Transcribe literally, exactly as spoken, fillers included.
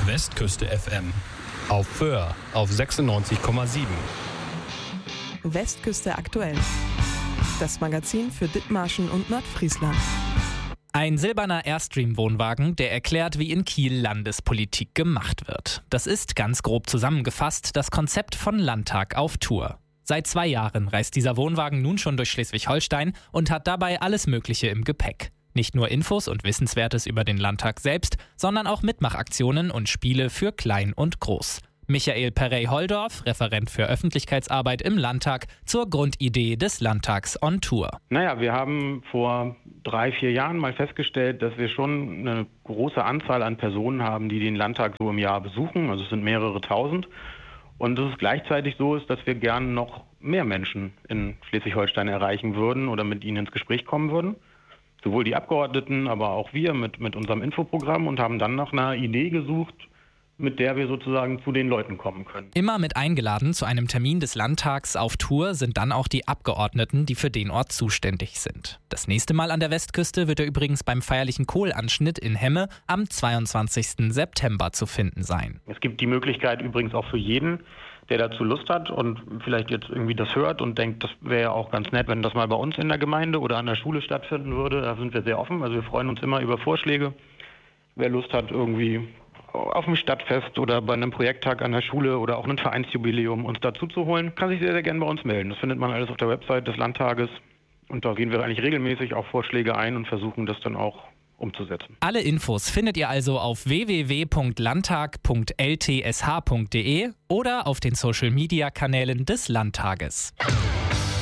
Westküste F M. Auf Föhr auf sechsundneunzig Komma sieben. Westküste aktuell. Das Magazin für Dithmarschen und Nordfriesland. Ein silberner Airstream-Wohnwagen, der erklärt, wie in Kiel Landespolitik gemacht wird. Das ist, ganz grob zusammengefasst, das Konzept von Landtag auf Tour. Seit zwei Jahren reist dieser Wohnwagen nun schon durch Schleswig-Holstein und hat dabei alles Mögliche im Gepäck. Nicht nur Infos und Wissenswertes über den Landtag selbst, sondern auch Mitmachaktionen und Spiele für Klein und Groß. Michael Perey-Holdorf, Referent für Öffentlichkeitsarbeit im Landtag, zur Grundidee des Landtags on Tour. Naja, wir haben vor drei, vier Jahren mal festgestellt, dass wir schon eine große Anzahl an Personen haben, die den Landtag so im Jahr besuchen. Also es sind mehrere tausend. Und dass es gleichzeitig so ist, dass wir gerne noch mehr Menschen in Schleswig-Holstein erreichen würden oder mit ihnen ins Gespräch kommen würden. Sowohl die Abgeordneten, aber auch wir mit, mit unserem Infoprogramm und haben dann nach einer Idee gesucht, mit der wir sozusagen zu den Leuten kommen können. Immer mit eingeladen zu einem Termin des Landtags auf Tour sind dann auch die Abgeordneten, die für den Ort zuständig sind. Das nächste Mal an der Westküste wird er übrigens beim feierlichen Kohlanschnitt in Hemme am zweiundzwanzigsten September zu finden sein. Es gibt die Möglichkeit übrigens auch für jeden, der dazu Lust hat und vielleicht jetzt irgendwie das hört und denkt, das wäre ja auch ganz nett, wenn das mal bei uns in der Gemeinde oder an der Schule stattfinden würde. Da sind wir sehr offen. Also wir freuen uns immer über Vorschläge. Wer Lust hat, irgendwie auf dem Stadtfest oder bei einem Projekttag an der Schule oder auch einem Vereinsjubiläum uns dazu zu holen, kann sich sehr, sehr gerne bei uns melden. Das findet man alles auf der Website des Landtages und da gehen wir eigentlich regelmäßig auf Vorschläge ein und versuchen das dann auch umzusetzen. Alle Infos findet ihr also auf w w w punkt landtag punkt l t s h punkt d e oder auf den Social-Media-Kanälen des Landtages.